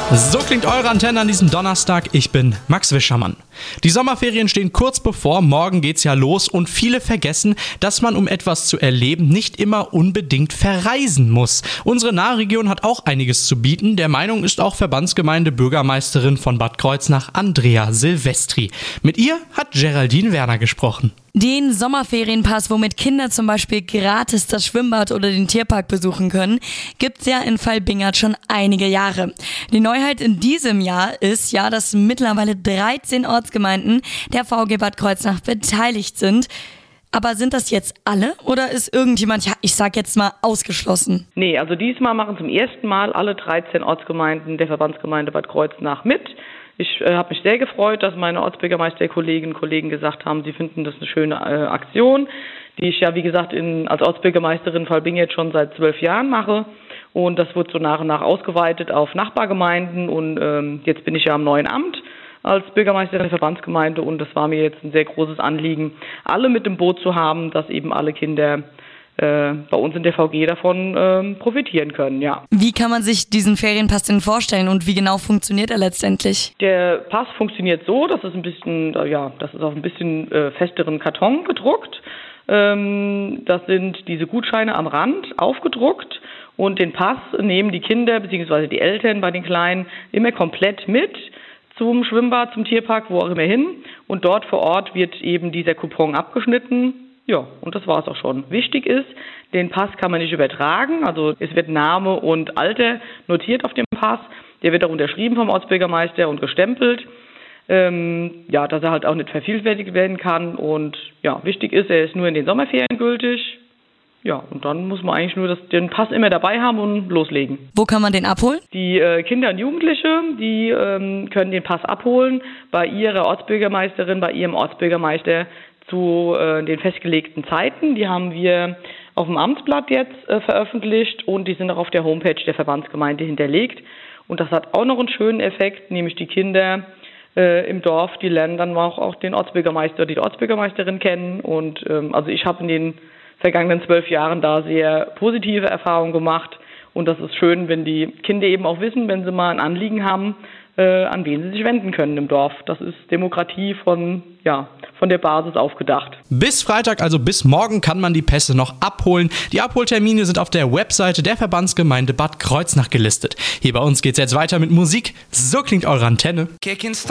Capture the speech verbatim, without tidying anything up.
So klingt eure Antenne an diesem Donnerstag. Ich bin Max Wischermann. Die Sommerferien stehen kurz bevor, morgen geht's ja los und viele vergessen, dass man, um etwas zu erleben, nicht immer unbedingt verreisen muss. Unsere Nahregion hat auch einiges zu bieten. Der Meinung ist auch Verbandsgemeinde Bürgermeisterin von Bad Kreuznach, Andrea Silvestri. Mit ihr hat Geraldine Werner gesprochen. Den Sommerferienpass, womit Kinder zum Beispiel gratis das Schwimmbad oder den Tierpark besuchen können, gibt's ja in Valbingert schon einige Jahre. Die Neuheit in diesem Jahr ist ja, dass mittlerweile dreizehn Ortsgemeinden der V G Bad Kreuznach beteiligt sind. Aber sind das jetzt alle oder ist irgendjemand, ja, ich sag jetzt mal, ausgeschlossen? Nee, also diesmal machen zum ersten Mal alle dreizehn Ortsgemeinden der Verbandsgemeinde Bad Kreuznach mit. Ich äh, habe mich sehr gefreut, dass meine Ortsbürgermeisterkolleginnen und Kollegen gesagt haben, sie finden das eine schöne äh, Aktion, die ich ja, wie gesagt, in, als Ortsbürgermeisterin Valbingert schon seit zwölf Jahren mache. Und das wird so nach und nach ausgeweitet auf Nachbargemeinden. Und ähm, jetzt bin ich ja am neuen Amt als Bürgermeisterin der Verbandsgemeinde. Und das war mir jetzt ein sehr großes Anliegen, alle mit im Boot zu haben, dass eben alle Kinder äh, bei uns in der V G davon äh, profitieren können, ja. Wie kann man sich diesen Ferienpass denn vorstellen und wie genau funktioniert er letztendlich? Der Pass funktioniert so, dass es ein bisschen, ja, das ist auf ein bisschen äh, festeren Karton gedruckt. Ähm, das sind diese Gutscheine am Rand aufgedruckt und den Pass nehmen die Kinder bzw. die Eltern bei den Kleinen immer komplett mit zum Schwimmbad, zum Tierpark, wo auch immer hin. Und dort vor Ort wird eben dieser Coupon abgeschnitten. Ja, und das war es auch schon. Wichtig ist, den Pass kann man nicht übertragen. Also es wird Name und Alter notiert auf dem Pass. Der wird auch unterschrieben vom Ortsbürgermeister und gestempelt. Ähm, ja, dass er halt auch nicht vervielfältigt werden kann. Und ja, wichtig ist, er ist nur in den Sommerferien gültig. Ja, und dann muss man eigentlich nur das, den Pass immer dabei haben und loslegen. Wo kann man den abholen? Die äh, Kinder und Jugendliche, die ähm, können den Pass abholen bei ihrer Ortsbürgermeisterin, bei ihrem Ortsbürgermeister zu äh, den festgelegten Zeiten. Die haben wir auf dem Amtsblatt jetzt äh, veröffentlicht und die sind auch auf der Homepage der Verbandsgemeinde hinterlegt. Und das hat auch noch einen schönen Effekt, nämlich die Kinder äh, im Dorf, die lernen dann auch, auch den Ortsbürgermeister, die Ortsbürgermeisterin kennen. Und ähm, also ich habe in den vergangenen zwölf Jahren da sehr positive Erfahrungen gemacht. Und das ist schön, wenn die Kinder eben auch wissen, wenn sie mal ein Anliegen haben, äh, an wen sie sich wenden können im Dorf. Das ist Demokratie von, ja, von der Basis aufgedacht. Bis Freitag, also bis morgen, kann man die Pässe noch abholen. Die Abholtermine sind auf der Webseite der Verbandsgemeinde Bad Kreuznach gelistet. Hier bei uns geht's jetzt weiter mit Musik. So klingt eure Antenne.